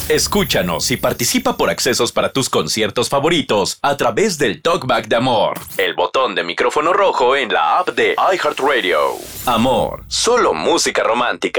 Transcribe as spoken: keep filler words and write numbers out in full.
Escúchanos y participa por accesos para tus conciertos favoritos a través del Talkback de Amor, el botón de micrófono rojo en la app de iHeartRadio. Amor, solo música romántica.